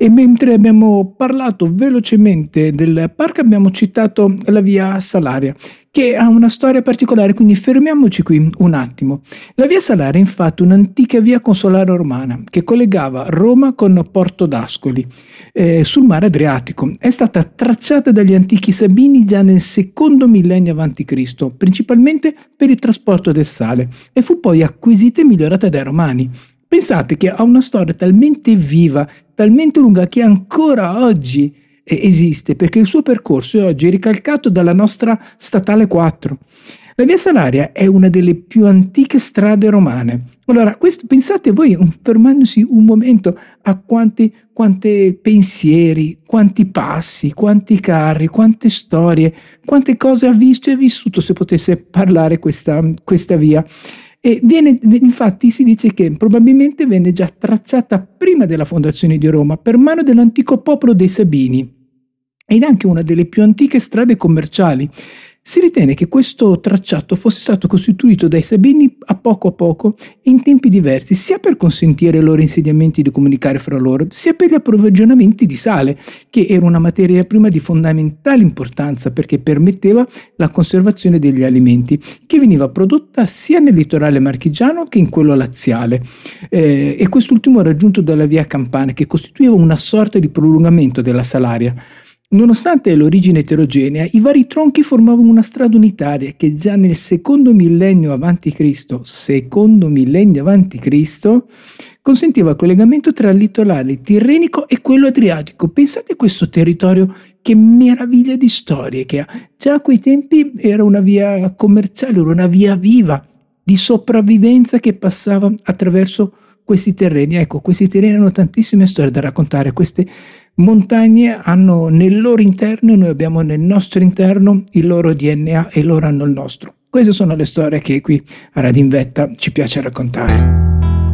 E mentre abbiamo parlato velocemente del parco abbiamo citato la via Salaria, che ha una storia particolare, quindi fermiamoci qui un attimo. La via Salaria è infatti un'antica via consolare romana che collegava Roma con Porto d'Ascoli sul mare Adriatico. È stata tracciata dagli antichi Sabini già nel secondo millennio a.C., principalmente per il trasporto del sale, e fu poi acquisita e migliorata dai Romani. Pensate che ha una storia talmente viva, talmente lunga, che ancora oggi esiste, perché il suo percorso è oggi ricalcato dalla nostra statale 4. La via Salaria è una delle più antiche strade romane. Allora, pensate voi, fermandosi un momento, a quanti pensieri, quanti passi, quanti carri, quante storie, quante cose ha visto e vissuto, se potesse parlare questa via. E infatti si dice che probabilmente venne già tracciata prima della fondazione di Roma per mano dell'antico popolo dei Sabini ed è anche una delle più antiche strade commerciali. Si ritiene che questo tracciato fosse stato costituito dai Sabini a poco in tempi diversi, sia per consentire ai loro insediamenti di comunicare fra loro, sia per gli approvvigionamenti di sale, che era una materia prima di fondamentale importanza perché permetteva la conservazione degli alimenti, che veniva prodotta sia nel litorale marchigiano che in quello laziale, e quest'ultimo raggiunto dalla via Campana, che costituiva una sorta di prolungamento della Salaria. Nonostante l'origine eterogenea, i vari tronchi formavano una strada unitaria che già nel secondo millennio a.C., consentiva il collegamento tra il litorale tirrenico e quello adriatico. Pensate a questo territorio, che meraviglia di storie che ha. Già a quei tempi era una via commerciale, era una via viva di sopravvivenza che passava attraverso questi terreni. Ecco, questi terreni hanno tantissime storie da raccontare. Queste montagne hanno nel loro interno, e noi abbiamo nel nostro interno il loro DNA e loro hanno il nostro. Queste sono le storie che qui a Radio in Vetta ci piace raccontare.